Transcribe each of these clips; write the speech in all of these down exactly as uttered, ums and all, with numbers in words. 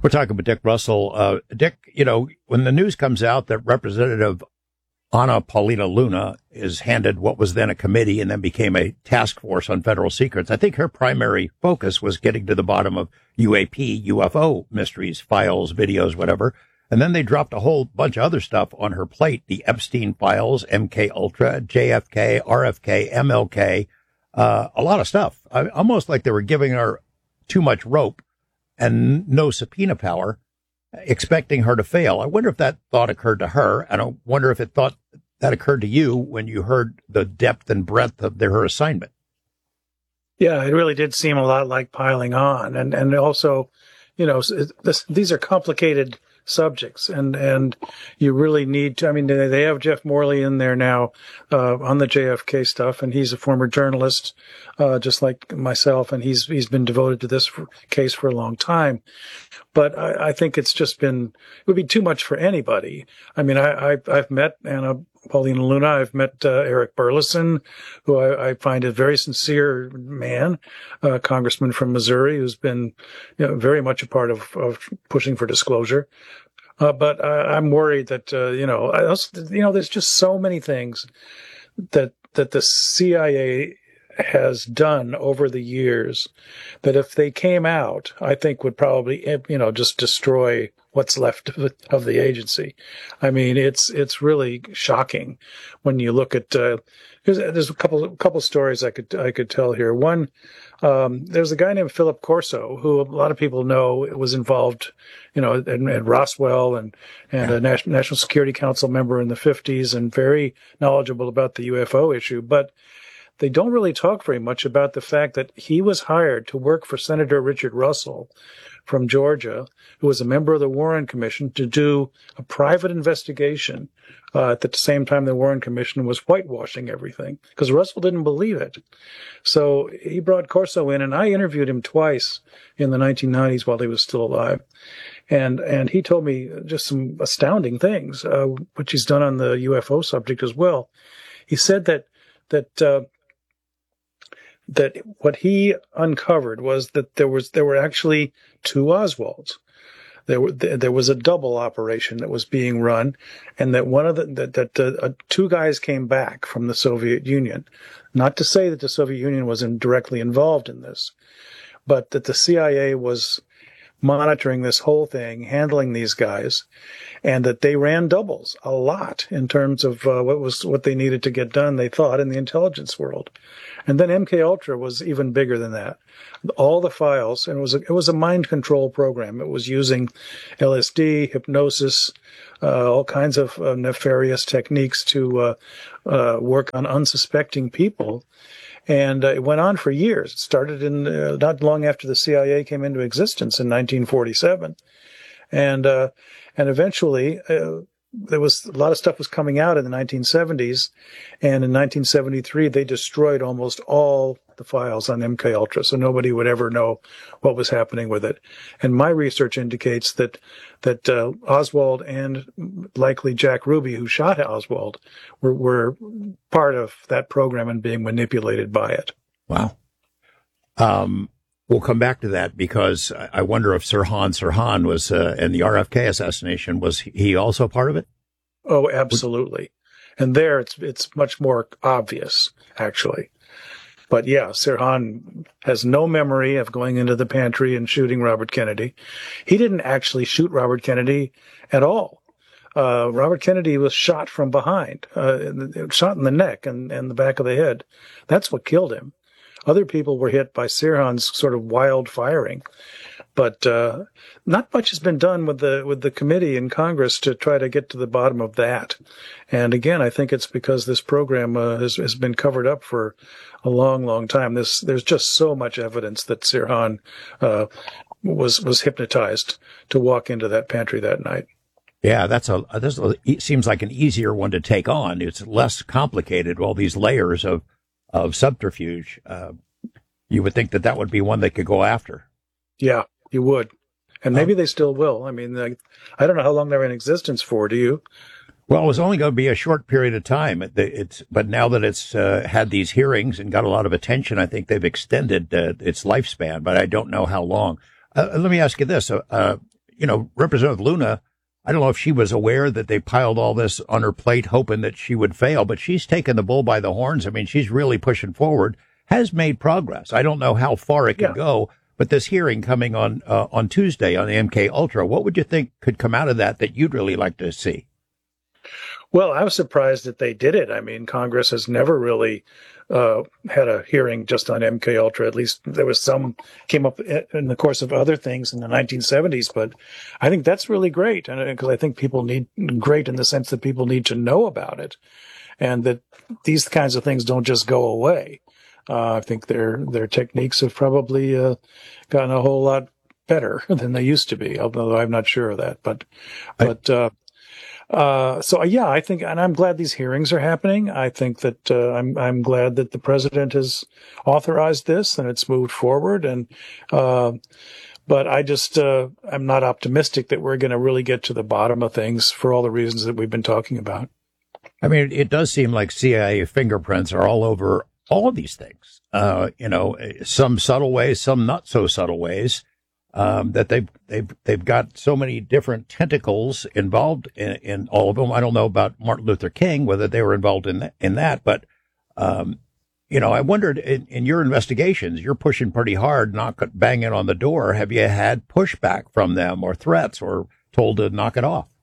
We're talking with Dick Russell. Uh, Dick, you know, when the news comes out that Representative Anna Paulina Luna is handed what was then a committee and then became a task force on federal secrets, I think her primary focus was getting to the bottom of U A P, U F O mysteries, files, videos, whatever. And then they dropped a whole bunch of other stuff on her plate, the Epstein files, M K Ultra, J F K, R F K, M L K, uh, a lot of stuff. I, almost like they were giving her too much rope and no subpoena power, expecting her to fail. I wonder if that thought occurred to her, and I wonder if it thought that occurred to you when you heard the depth and breadth of their, her assignment. Yeah, it really did seem a lot like piling on. And, and also, you know, this, these are complicated subjects, and, and you really need to, I mean, they, they have Jeff Morley in there now, uh, on the J F K stuff, and he's a former journalist, uh, just like myself, and he's, he's been devoted to this for, case for a long time. But I, I think it's just been, it would be too much for anybody. I mean, I, I I've met Anna Paulina Luna. I've met uh, Eric Burleson, who I, I find a very sincere man, a congressman from Missouri, who's been, you know, very much a part of, of pushing for disclosure. Uh, but I, I'm worried that, uh, you know, I also, you know, there's just so many things that, that the C I A has done over the years that if they came out, I think would probably, you know, just destroy what's left of, it, of the agency. I mean, it's, it's really shocking when you look at, uh, there's, there's a couple, a couple stories I could, I could tell here. One, um, there's a guy named Philip Corso, who a lot of people know was involved, you know, at, at Roswell and, and a National, National Security Council member in the fifties and very knowledgeable about the U F O issue. But they don't really talk very much about the fact that he was hired to work for Senator Richard Russell from Georgia, who was a member of the Warren Commission, to do a private investigation uh, at the same time the Warren Commission was whitewashing everything, because Russell didn't believe it. So he brought Corso in, and I interviewed him twice in the nineteen nineties while he was still alive. And and he told me just some astounding things, uh, which he's done on the U F O subject as well. He said that that uh, that what he uncovered was that there was there were actually two Oswalds. There were there was a double operation that was being run, and that one of the that, that uh, two guys came back from the Soviet Union. Not to say that the Soviet Union was in, directly involved in this, but that the C I A was monitoring this whole thing, handling these guys, and that they ran doubles a lot in terms of uh, what was what they needed to get done, they thought, in the intelligence world. And then M K Ultra was even bigger than that. All the files, and it was a, it was a mind control program. It was using L S D, hypnosis, uh, all kinds of uh, nefarious techniques to uh, uh, work on unsuspecting people. And uh, it went on for years. It started in uh, not long after the C I A came into existence in nineteen forty-seven, and uh, and eventually uh, there was a lot of stuff was coming out in the nineteen seventies, and in nineteen seventy-three they destroyed almost all the files on M K Ultra, so nobody would ever know what was happening with it. And my research indicates that that uh, Oswald and likely Jack Ruby, who shot Oswald, were, were part of that program and being manipulated by it. Wow. Um, we'll come back to that, because I wonder if Sirhan Sirhan was, uh, in the R F K assassination, was he also part of it? Oh, absolutely. And there it's it's much more obvious, actually. But yeah, Sirhan has no memory of going into the pantry and shooting Robert Kennedy. He didn't actually shoot Robert Kennedy at all. Uh, Robert Kennedy was shot from behind, uh, shot in the neck and, and the back of the head. That's what killed him. Other people were hit by Sirhan's sort of wild firing. But uh, not much has been done with the with the committee in Congress to try to get to the bottom of that. And again, I think it's because this program uh, has, has been covered up for a long, long time. This there's just so much evidence that Sirhan uh, was was hypnotized to walk into that pantry that night. Yeah, that's a this it seems like an easier one to take on. It's less complicated. All these layers of of subterfuge. Uh, you would think that that would be one they could go after. Yeah. You would. And maybe um, they still will. I mean, I, I don't know how long they're in existence for. Do you? Well, it was only going to be a short period of time. It, it's, but now that it's uh, had these hearings and got a lot of attention, I think they've extended uh, its lifespan, but I don't know how long. Uh, let me ask you this. Uh, uh, you know, Representative Luna, I don't know if she was aware that they piled all this on her plate, hoping that she would fail, but she's taken the bull by the horns. I mean, she's really pushing forward, has made progress. I don't know how far it can Yeah. go, but this hearing coming on uh, on Tuesday on the M K Ultra, what would you think could come out of that that you'd really like to see? Well, I was surprised that they did it. I mean, Congress has never really uh, had a hearing just on M K Ultra. At least there was some came up in the course of other things in the nineteen seventies. But I think that's really great, and because I think people need great in the sense that people need to know about it, and that these kinds of things don't just go away. Uh, I think their their techniques have probably uh, gotten a whole lot better than they used to be. Although I'm not sure of that, but but. Uh, Uh, so yeah, I think, and I'm glad these hearings are happening. I think that, uh, I'm, I'm glad that the president has authorized this and it's moved forward. And, uh, but I just, uh, I'm not optimistic that we're going to really get to the bottom of things for all the reasons that we've been talking about. I mean, it does seem like C I A fingerprints are all over all of these things. Uh, you know, some subtle ways, some not so subtle ways. Um, that they've, they've, they've got so many different tentacles involved in, in all of them. I don't know about Martin Luther King, whether they were involved in that, in that, but, um, you know, I wondered in, in your investigations, you're pushing pretty hard, knock, banging on the door. Have you had pushback from them or threats or told to knock it off?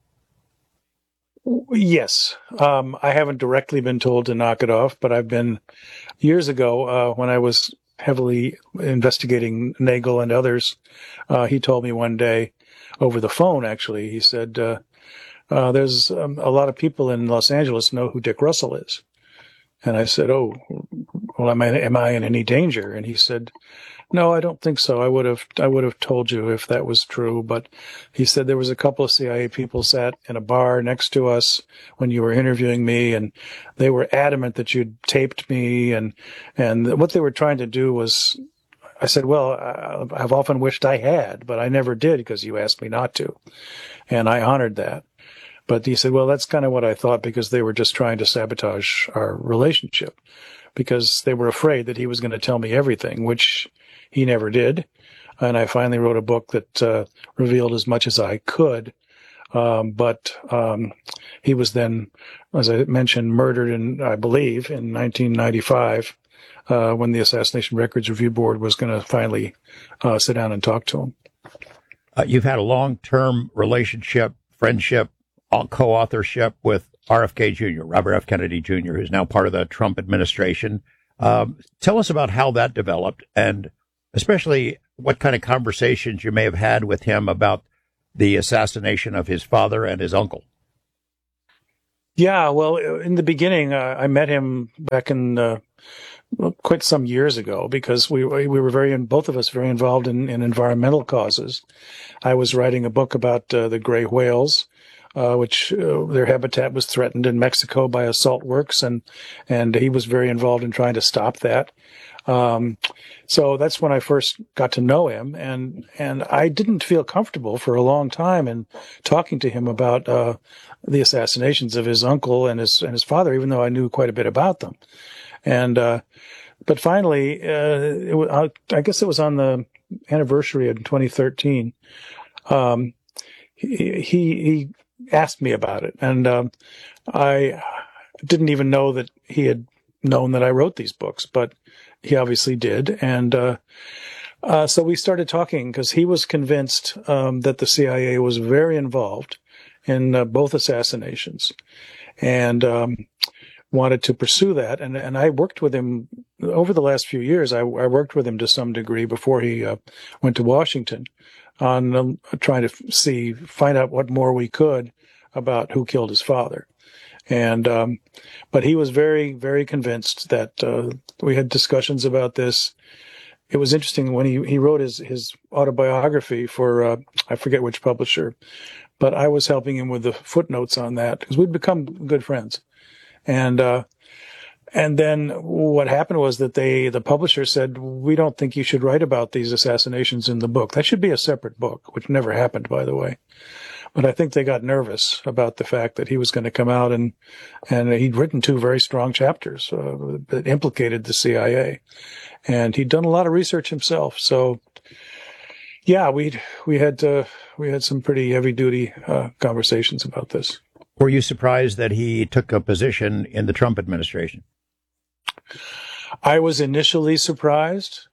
Yes. Um, I haven't directly been told to knock it off, but I've been years ago, uh, when I was heavily investigating Nagel and others. Uh, he told me one day over the phone, actually, he said, uh, uh, there's um, a lot of people in Los Angeles know who Dick Russell is. And I said, oh, well, am I, am I in any danger? And he said, no, I don't think so. I would have, I would have told you if that was true. But he said there was a couple of C I A people sat in a bar next to us when you were interviewing me, and they were adamant that you'd taped me. And, and what they were trying to do was, I said, well, I've often wished I had, but I never did because you asked me not to. And I honored that. But he said, well, that's kind of what I thought, because they were just trying to sabotage our relationship, because they were afraid that he was going to tell me everything, which he never did. And I finally wrote a book that uh, revealed as much as I could. Um, but um, he was then, as I mentioned, murdered in, I believe, in nineteen ninety-five, uh, when the Assassination Records Review Board was going to finally uh, sit down and talk to him. Uh, you've had a long-term relationship, friendship, co-authorship with R F K Junior, Robert F. Kennedy Junior, who's now part of the Trump administration. Um, tell us about how that developed, and especially what kind of conversations you may have had with him about the assassination of his father and his uncle. Yeah, well, in the beginning, uh, I met him back in uh, quite some years ago, because we we were very, both of us, very involved in, in environmental causes. I was writing a book about uh, the gray whales, uh, which uh, their habitat was threatened in Mexico by a salt works, and and he was very involved in trying to stop that. Um, so that's when I first got to know him, and, and I didn't feel comfortable for a long time in talking to him about, uh, the assassinations of his uncle and his, and his father, even though I knew quite a bit about them. And, uh, but finally, uh, it was, I guess it was on the anniversary of twenty thirteen. Um, he, he, he asked me about it, and, um, I didn't even know that he had known that I wrote these books, but he obviously did. And, uh, uh, so we started talking, because he was convinced, um, that the C I A was very involved in uh, both assassinations, and, um, wanted to pursue that. And, and I worked with him over the last few years. I, I worked with him to some degree before he, uh, went to Washington on um, trying to see, find out what more we could about who killed his father. And, um, but he was very, very convinced that, uh, we had discussions about this. It was interesting when he, he wrote his, his autobiography for, uh, I forget which publisher, but I was helping him with the footnotes on that, because we'd become good friends. And, uh, and then what happened was that they, the publisher said, we don't think you should write about these assassinations in the book. That should be a separate book, which never happened, by the way. But I think they got nervous about the fact that he was going to come out, and, and he'd written two very strong chapters uh, that implicated the C I A, and he'd done a lot of research himself. So, yeah, we we had uh, We had some pretty heavy-duty uh, conversations about this. Were you surprised that he took a position in the Trump administration? I was initially surprised,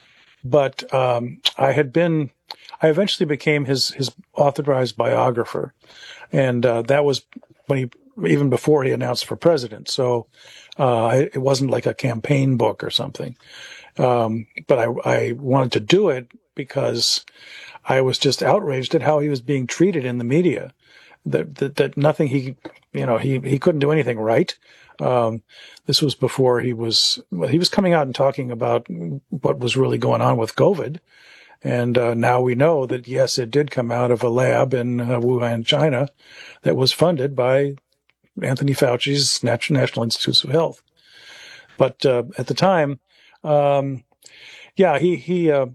but um, I had been, I eventually became his, his authorized biographer. And uh, that was when he, even before he announced for president. So uh, it wasn't like a campaign book or something. Um, but I, I wanted to do it because I was just outraged at how he was being treated in the media. That, that, that nothing he, you know, he, he couldn't do anything right. Um, this was before he was, well, he was coming out and talking about what was really going on with COVID. And, uh, now we know that, yes, it did come out of a lab in uh, Wuhan, China that was funded by Anthony Fauci's National Institutes of Health. But, uh, at the time, um, yeah, he, he, uh,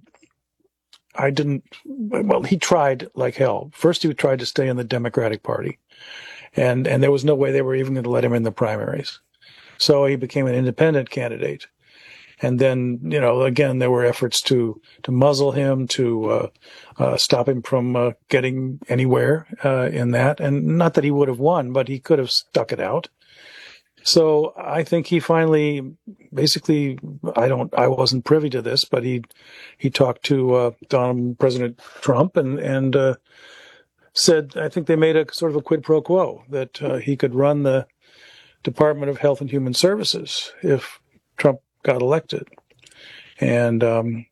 I didn't, well, he tried like hell. First, he tried to stay in the Democratic Party, and, and there was no way they were even going to let him in the primaries. So he became an independent candidate. And then, you know, again, there were efforts to, to muzzle him, to, uh, uh, stop him from, uh, getting anywhere, uh, in that. And not that he would have won, but he could have stuck it out. So I think he finally, basically, I don't, I wasn't privy to this, but he, he talked to, uh, Donald, President Trump and, and, uh, said, I think they made a sort of a quid pro quo that, uh, he could run the Department of Health and Human Services if Trump got elected. And, um,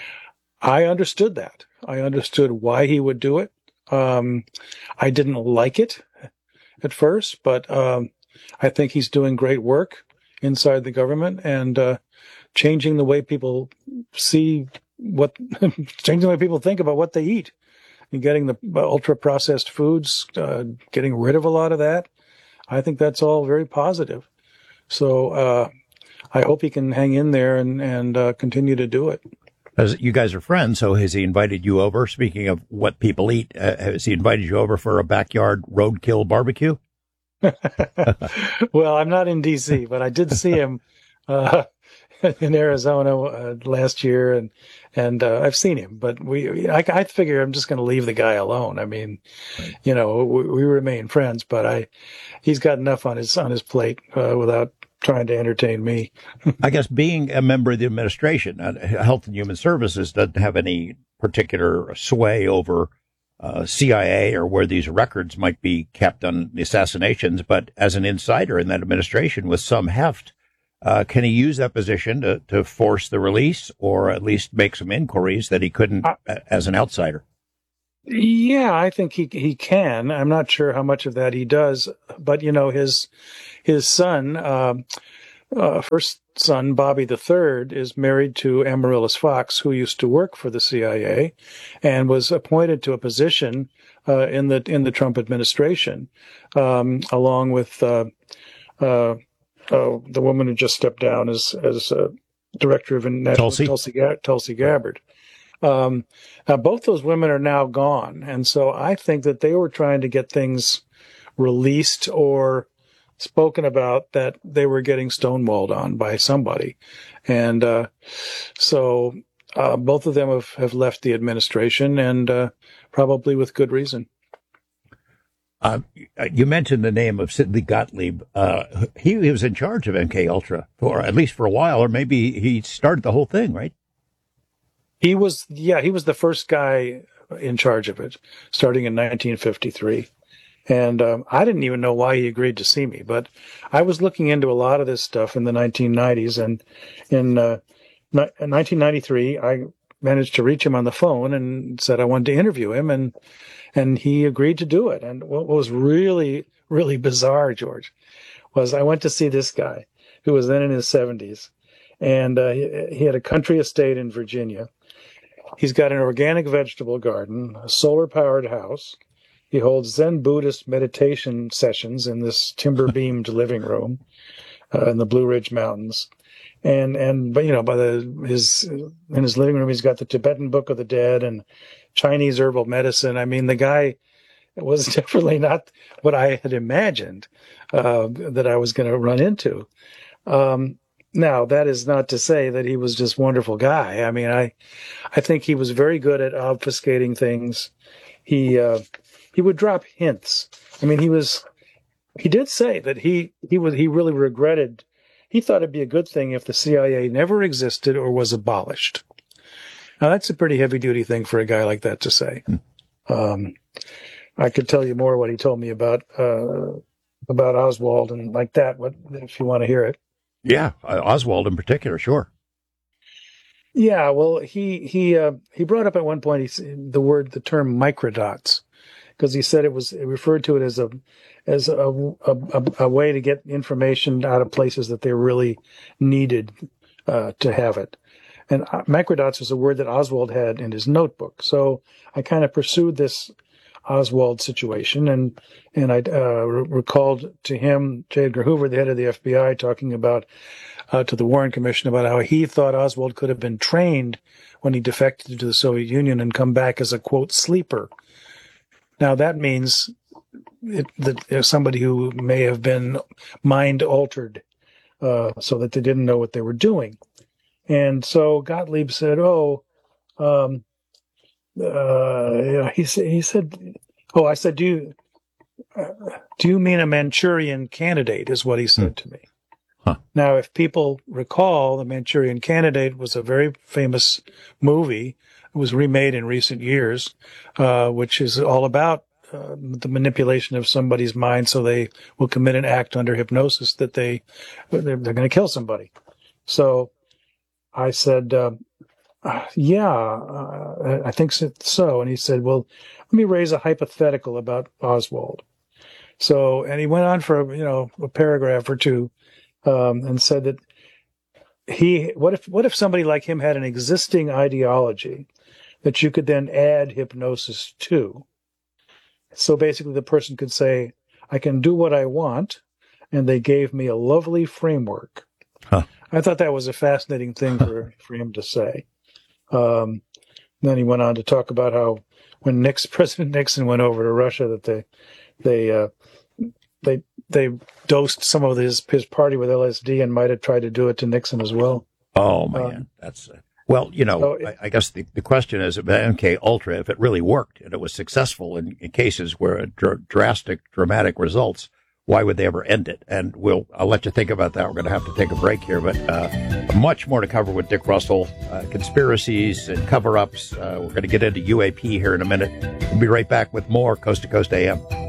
I understood that. I understood why he would do it. Um, I didn't like it at first, but, um, I think he's doing great work inside the government and uh, changing the way people see what, changing the way people think about what they eat, and getting the ultra processed foods, uh, getting rid of a lot of that. I think that's all very positive. So uh, I hope he can hang in there and and uh, continue to do it. As you guys are friends, so has he invited you over? Speaking of what people eat, uh, has he invited you over for a backyard roadkill barbecue? Well, I'm not in D C, but I did see him uh, in Arizona uh, last year, and and uh, I've seen him. But we, I, I figure I'm just going to leave the guy alone. I mean, right. you know, we, we remain friends, but I, he's got enough on his on his plate uh, without trying to entertain me. I guess being a member of the administration, uh, Health and Human Services doesn't have any particular sway over Uh, C I A or where these records might be kept on the assassinations, but as an insider in that administration with some heft, uh, can he use that position to, to force the release or at least make some inquiries that he couldn't uh, as an outsider? Yeah, I think he he can. I'm not sure how much of that he does, but you know, his his son, uh, uh, first son, Bobby the Third, is married to Amaryllis Fox, who used to work for the C I A and was appointed to a position uh, in the in the Trump administration, um, along with uh, uh, uh, the woman who just stepped down as as uh, director of national Tulsi Tulsi, Tulsi Gabbard. Um, now both those women are now gone, and so I think that they were trying to get things released or spoken about that they were getting stonewalled on by somebody. And uh, so uh, both of them have, have left the administration, and uh, probably with good reason. Uh, you mentioned the name of Sidney Gottlieb. Uh, he, he was in charge of M K Ultra for at least for a while, or maybe he started the whole thing, right? He was, yeah, he was the first guy in charge of it, starting in nineteen fifty-three. And um, I didn't even know why he agreed to see me, but I was looking into a lot of this stuff in the nineteen nineties. And in, uh, in nineteen ninety-three, I managed to reach him on the phone and said I wanted to interview him, and and he agreed to do it. And what was really, really bizarre, George, was I went to see this guy who was then in his seventies, and uh, he, he had a country estate in Virginia. He's got an organic vegetable garden, a solar-powered house. He holds Zen Buddhist meditation sessions in this timber-beamed living room uh, in the Blue Ridge Mountains. And, and, but, you know, by the, his, in his living room, he's got the Tibetan Book of the Dead and Chinese herbal medicine. I mean, the guy was definitely not what I had imagined, uh, that I was going to run into. Um, now, that is not to say that he was just a wonderful guy. I mean, I, I think he was very good at obfuscating things. he uh, he would drop hints. I mean, he was he did say that he he was he really regretted. He thought it'd be a good thing if the C I A never existed or was abolished. Now, that's a pretty heavy-duty thing for a guy like that to say. Um, I could tell you more what he told me about uh, about Oswald and like that, what, if you want to hear it. Yeah, uh, Oswald in particular, sure. Yeah, well, he he uh, he brought up at one point he, the word, the term microdots, because he said it was it referred to it as a as a, a, a, a way to get information out of places that they really needed uh, to have it. And uh, microdots was a word that Oswald had in his notebook. So I kind of pursued this Oswald situation, and and I uh, re- recalled to him J. Edgar Hoover, the head of the F B I, talking about uh, to the Warren Commission about how he thought Oswald could have been trained when he defected to the Soviet Union and come back as a, quote, sleeper. Now, that means it, that there's somebody who may have been mind altered uh, so that they didn't know what they were doing. And so Gottlieb said, oh, um, uh, he, he said, oh, I said, do you, uh, do you mean a Manchurian Candidate is what he said hmm. to me. Huh. Now, if people recall, The Manchurian Candidate was a very famous movie. It was remade in recent years, uh, which is all about uh, the manipulation of somebody's mind so they will commit an act under hypnosis that they, they're, they're going to kill somebody. So I said, uh, yeah, uh, I think so. And he said, well, let me raise a hypothetical about Oswald. So, and he went on for, you know, a paragraph or two. Um, and said that he, what if, what if somebody like him had an existing ideology that you could then add hypnosis to? So basically the person could say, I can do what I want. And they gave me a lovely framework. Huh. I thought that was a fascinating thing for, for him to say. Um, then he went on to talk about how when Nixon, President Nixon went over to Russia, that they, they, uh, they, they dosed some of his, his party with L S D and might have tried to do it to Nixon as well. Oh, man. Um, That's, uh, well, you know, so it, I, I guess the, the question is about M K Ultra, if it really worked and it was successful in, in cases where a dr- drastic, dramatic results, why would they ever end it? And we'll, I'll let you think about that. We're going to have to take a break here, but, uh, much more to cover with Dick Russell, uh, conspiracies and cover-ups. Uh, we're going to get into U A P here in a minute. We'll be right back with more Coast to Coast A M.